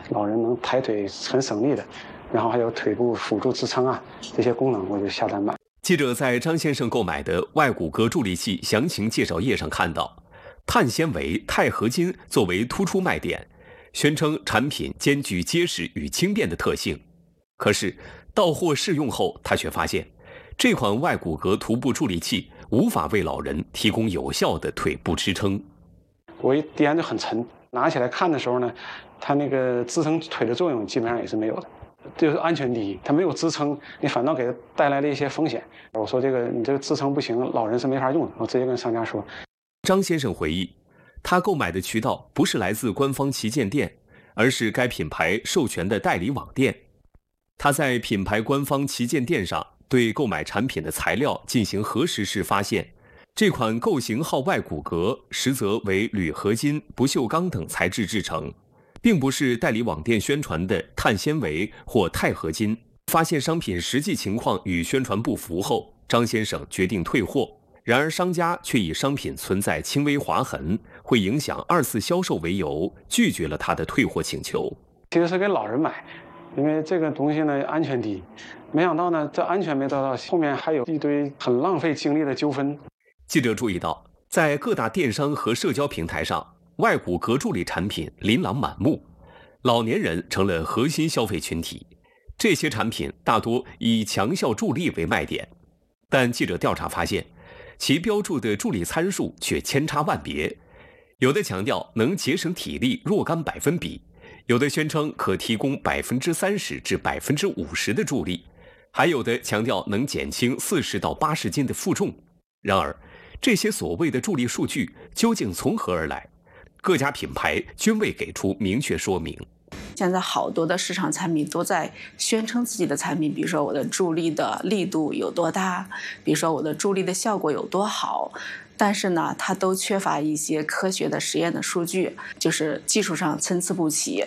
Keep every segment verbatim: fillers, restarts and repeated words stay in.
老人能抬腿很省力的，然后还有腿部辅助支撑啊这些功能，我就下单买。 记者在张先生购买的外骨骼助力器详情介绍页上看到，碳纤维、钛合金作为突出卖点，宣称产品兼具结实与轻便的特性。可是到货试用后，他却发现这款外骨骼徒步助力器无法为老人提供有效的腿部支撑。 我一掂就很沉，拿起来看的时候呢，它那个支撑腿的作用基本上也是没有的。这就是安全第一，它没有支撑，你反倒给它带来了一些风险。我说这个你这个支撑不行，老人是没法用的。我直接跟商家说。 张先生回忆，他购买的渠道不是来自官方旗舰店，而是该品牌授权的代理网店。他在品牌官方旗舰店上对购买产品的材料进行核实时发现，这款构型号外骨骼实则为铝合金、不锈钢等材质制成，并不是代理网店宣传的碳纤维或钛合金。发现商品实际情况与宣传不符后，张先生决定退货。然而商家却以商品存在轻微划痕，会影响二次销售为由，拒绝了他的退货请求。 其实是给老人买，因为这个东西呢安全第一。没想到呢，这安全没得到，后面还有一堆很浪费精力的纠纷。 记者注意到，在各大电商和社交平台上，外骨骼助力产品琳琅满目，老年人成了核心消费群体。这些产品大多以强效助力为卖点，但记者调查发现，其标注的助力参数却千差万别，有的强调能节省体力若干百分比，有的宣称可提供百分之三十至百分之五十的助力，还有的强调能减轻四十到八十斤的负重。然而，这些所谓的助力数据究竟从何而来？各家品牌均未给出明确说明。 现在好多的市场产品都在宣称自己的产品，比如说我的助力的力度有多大，比如说我的助力的效果有多好，但是呢，它都缺乏一些科学的实验的数据，就是技术上参差不齐。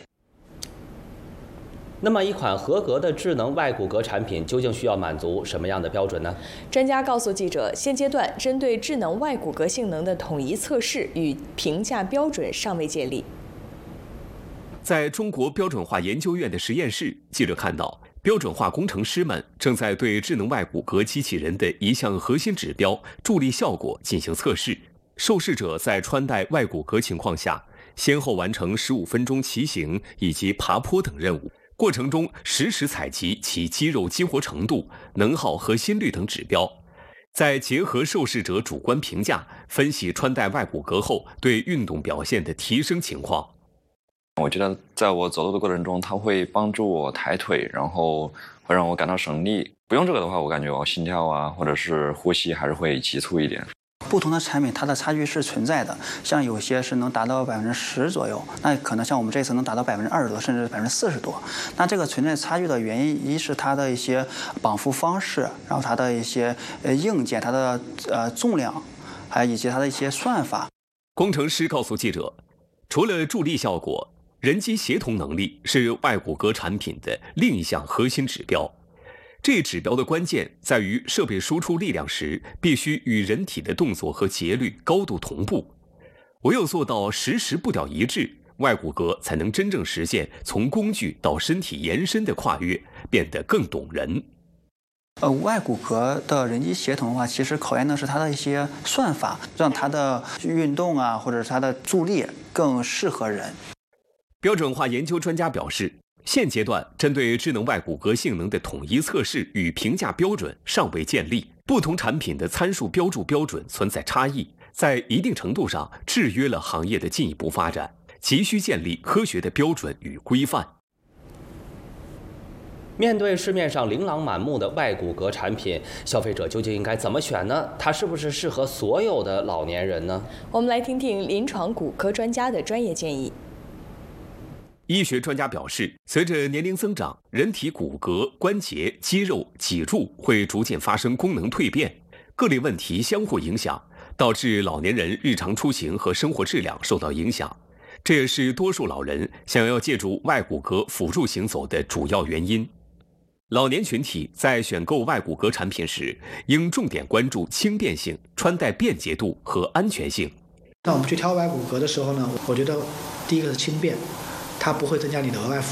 那么，一款合格的智能外骨骼产品究竟需要满足什么样的标准呢？ 专家告诉记者，现阶段针对智能外骨骼性能的统一测试与评价标准尚未建立。 在中国标准化研究院的实验室，记者看到，标准化工程师们正在对智能外骨骼机器人的一项核心指标助力效果进行测试。受试者在穿戴外骨骼情况下，先后完成十五分钟骑行以及爬坡等任务。过程中实时采集其肌肉激活程度、能耗和心率等指标，再结合受试者主观评价，分析穿戴外骨骼后对运动表现的提升情况。 我觉得在我走路的过程中，它会帮助我抬腿，然后会让我感到省力。不用这个的话，我感觉我心跳啊，或者是呼吸还是会急促一点。 不同的产品它的差距是存在的，像有些是能达到百分之十左右，那可能像我们这次能达到百分之二十多，甚至百分之四十多。那这个存在差距的原因，一是它的一些绑缚方式，然后它的一些呃硬件，它的呃重量，还有以及它的一些算法。 工程师告诉记者，除了助力效果，人机协同能力是外骨骼产品的另一项核心指标。这指标的关键在于设备输出力量时必须与人体的动作和节律高度同步，唯有做到实时步调一致，外骨骼才能真正实现从工具到身体延伸的跨越，变得更懂人。 呃，外骨骼的人机协同的话，其实考验的是它的一些算法，让它的运动啊，或者是它的助力更适合人。 标准化研究专家表示，现阶段针对智能外骨骼性能的统一测试与评价标准尚未建立，不同产品的参数标注标准存在差异，在一定程度上制约了行业的进一步发展，急需建立科学的标准与规范。 面对市面上琳琅满目的外骨骼产品，消费者究竟应该怎么选呢？它是不是适合所有的老年人呢？ 我们来听听临床骨科专家的专业建议。 医学专家表示，随着年龄增长，人体骨骼、关节、肌肉、脊柱会逐渐发生功能蜕变，各类问题相互影响，导致老年人日常出行和生活质量受到影响。这也是多数老人想要借助外骨骼辅助行走的主要原因。老年群体在选购外骨骼产品时，应重点关注轻便性、穿戴便捷度和安全性。 那我们去挑外骨骼的时候呢，我觉得第一个是轻便，它不会增加你的额外